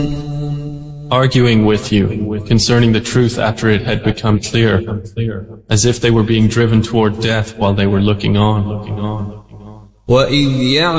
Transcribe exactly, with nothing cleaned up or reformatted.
arguing with you concerning the truth after it had become clear, as if they were being driven toward death while they were looking on. وَإِذْ